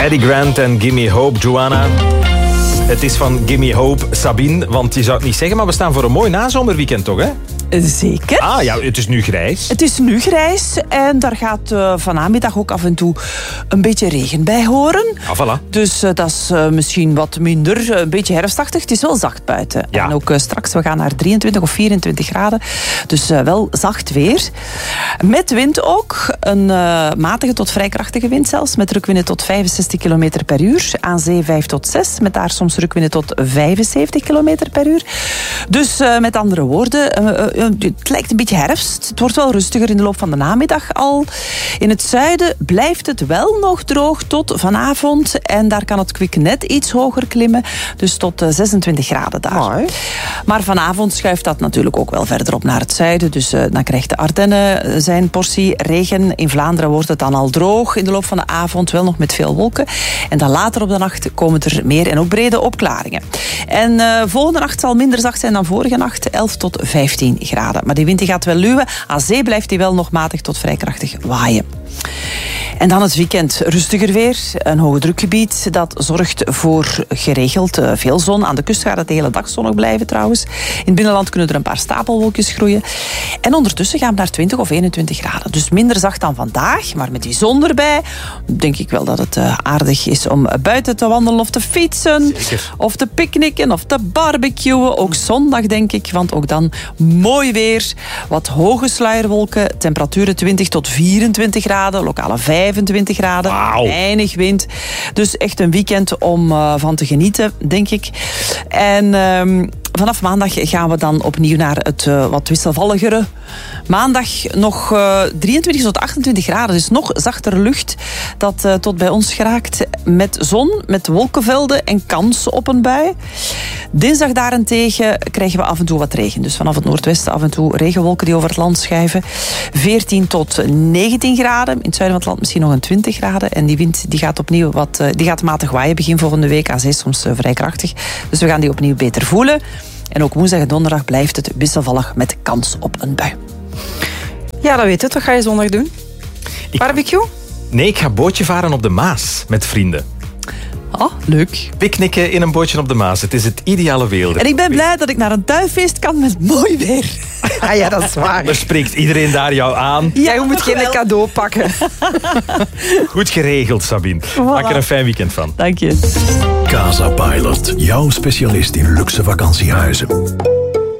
Eddie Grant en Gimme Hope, Joanna. Het is van Gimme Hope, Sabine. Want je zou het niet zeggen, maar we staan voor een mooi nazomerweekend toch, hè? Zeker. Ah ja, het is nu grijs. Het is nu grijs en daar gaat vanmiddag ook af en toe een beetje regen bij horen. Ah, voilà. Dus dat is misschien wat minder, een beetje herfstachtig. Het is wel zacht buiten. Ja. En ook straks, we gaan naar 23 of 24 graden. Dus wel zacht weer. Met wind ook. Een matige tot vrij krachtige wind zelfs. Met rukwinden tot 65 km per uur. Aan zee 5 tot 6. Met daar soms rukwinden tot 75 km per uur. Dus met andere woorden... het lijkt een beetje herfst. Het wordt wel rustiger in de loop van de namiddag al. In het zuiden blijft het wel nog droog tot vanavond. En daar kan het kwik net iets hoger klimmen. Dus tot 26 graden daar. Mooi. Maar vanavond schuift dat natuurlijk ook wel verder op naar het zuiden. Dus dan krijgt de Ardennen zijn portie regen. In Vlaanderen wordt het dan al droog in de loop van de avond. Wel nog met veel wolken. En dan later op de nacht komen er meer en ook brede opklaringen. En volgende nacht zal minder zacht zijn dan vorige nacht. 11 tot 15 graden. Maar die wind die gaat wel luwen. Aan zee blijft die wel nog matig tot vrij krachtig waaien. En dan het weekend rustiger weer. Een hoogdrukgebied dat zorgt voor geregeld veel zon. Aan de kust gaat het de hele dag zonnig blijven trouwens. In het binnenland kunnen er een paar stapelwolkjes groeien. En ondertussen gaan we naar 20 of 21 graden. Dus minder zacht dan vandaag. Maar met die zon erbij denk ik wel dat het aardig is om buiten te wandelen of te fietsen. Zeker. Of te picknicken of te barbecuen. Ook zondag denk ik. Want ook dan mooi weer. Wat hoge sluierwolken. Temperaturen 20 tot 24 graden. Lokale 25 graden. Wauw. Weinig wind. Dus echt een weekend om van te genieten, denk ik. En vanaf maandag gaan we dan opnieuw naar het wat wisselvalligere. Maandag nog 23 tot 28 graden. Dus nog zachtere lucht dat tot bij ons geraakt. Met zon, met wolkenvelden en kans op een bui. Dinsdag daarentegen krijgen we af en toe wat regen. Dus vanaf het noordwesten af en toe regenwolken die over het land schuiven. 14 tot 19 graden. In het zuiden van het land misschien nog een 20 graden. En die wind die gaat opnieuw die gaat matig waaien begin volgende week. Aan zee soms vrij krachtig. Dus we gaan die opnieuw beter voelen. En ook woensdag en donderdag blijft het wisselvallig met kans op een bui. Ja, dat weet je. Wat ga je zondag doen? Barbecue? Nee, ik ga bootje varen op de Maas met vrienden. Oh, leuk. Picknicken in een bootje op de Maas. Het is het ideale weer. En ik ben blij dat ik naar een tuinfeest kan met mooi weer. Ah ja, dat is waar. Er spreekt iedereen daar jou aan. Ja, je moet geen cadeau pakken. Goed geregeld, Sabine. Maak er een fijn weekend van. Dank je. Casa Pilot, jouw specialist in luxe vakantiehuizen.